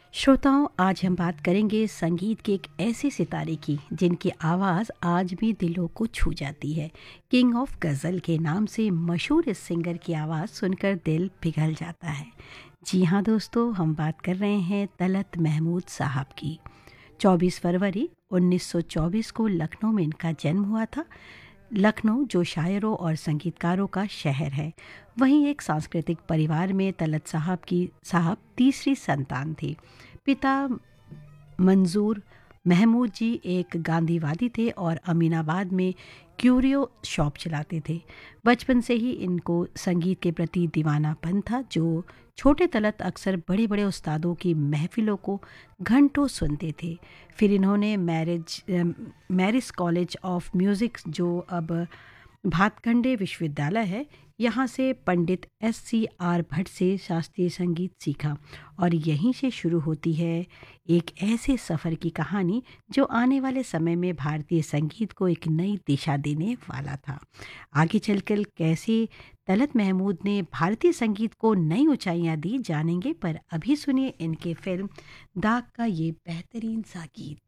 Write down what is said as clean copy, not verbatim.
श्रोताओं, आज हम बात करेंगे संगीत के एक ऐसे सितारे की जिनकी आवाज़ आज भी दिलों को छू जाती है। किंग ऑफ गज़ल के नाम से मशहूर इस सिंगर की आवाज़ सुनकर दिल पिघल जाता है। जी हाँ दोस्तों, हम बात कर रहे हैं तलत महमूद साहब की। 24 फरवरी 1924 को लखनऊ में इनका जन्म हुआ था। लखनऊ जो शायरों और संगीतकारों का शहर है, वहीं एक सांस्कृतिक परिवार में तलत साहब तीसरी संतान थे। पिता मंजूर महमूद जी एक गांधीवादी थे और अमीनाबाद में क्यूरियो शॉप चलाते थे। बचपन से ही इनको संगीत के प्रति दीवानापन था। जो छोटे तलत अक्सर बड़े बड़े उस्तादों की महफिलों को घंटों सुनते थे। फिर इन्होंने मैरिज कॉलेज ऑफ म्यूज़िक, जो अब भातखंडे विश्वविद्यालय है, यहाँ से पंडित SCR भट्ट से शास्त्रीय संगीत सीखा और यहीं से शुरू होती है एक ऐसे सफ़र की कहानी जो आने वाले समय में भारतीय संगीत को एक नई दिशा देने वाला था। आगे चलकर कैसे तलत महमूद ने भारतीय संगीत को नई ऊंचाइयां दी जानेंगे, पर अभी सुनिए इनके फिल्म दाग का ये बेहतरीन सा गीत।